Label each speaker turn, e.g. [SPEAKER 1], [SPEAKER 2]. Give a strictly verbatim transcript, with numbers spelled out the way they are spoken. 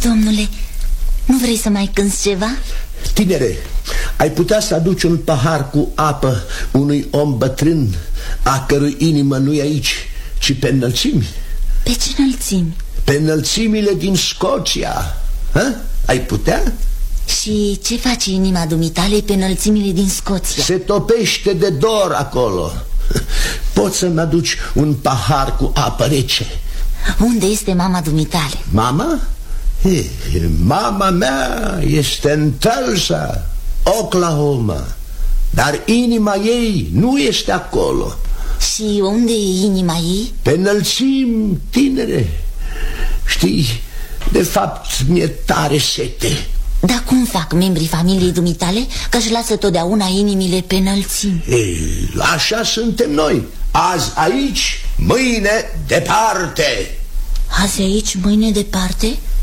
[SPEAKER 1] Domnule, nu vrei să mai cânți ceva?
[SPEAKER 2] Tinere, ai putea să aduci un pahar cu apă unui om bătrân, a cărui inimă nu e aici, ci pe înălțimi?
[SPEAKER 1] Pe ce înălțimi?
[SPEAKER 2] Pe înălțimile din Scoția. Ha? Ai putea?
[SPEAKER 1] Și ce face inima dumitale pe înălțimile din Scoția?
[SPEAKER 2] Se topește de dor acolo. Poți să-mi aduci un pahar cu apă rece?
[SPEAKER 1] Unde este mama dumitale?
[SPEAKER 2] Mama? He, mama mea este în Tulsa, Oklahoma, dar inima ei nu este acolo.
[SPEAKER 1] Și unde e inima ei?
[SPEAKER 2] Pe înălțimi, tinere. Știi, de fapt mi-e tare sete.
[SPEAKER 1] Dar cum fac membrii familiei dumitale că își lasă totdeauna inimile pe înălțimi?
[SPEAKER 2] Ei, așa suntem noi. Azi aici, mâine departe.
[SPEAKER 1] Azi aici, mâine departe?